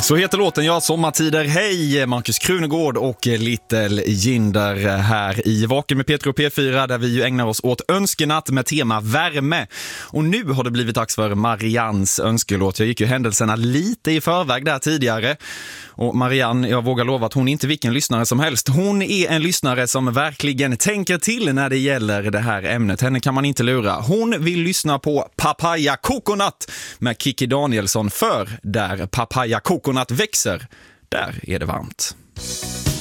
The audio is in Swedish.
Så heter låten, ja, Sommartider. Hej, Markus Krunegård och Little Jinder här i Vaken med Peter och P4, där vi ju ägnar oss åt önskenatt med tema värme. Och nu har det blivit dags för Mariannes önskelåt. Jag gick ju händelserna lite i förväg där tidigare. Och Marianne, jag vågar lova att hon är inte vilken lyssnare som helst. Hon är en lyssnare som verkligen tänker till när det gäller det här ämnet. Henne kan man inte lura. Hon vill lyssna på Papaya Coconut med Kikki Danielsson, för där Papaya Coconut växer, där är det varmt.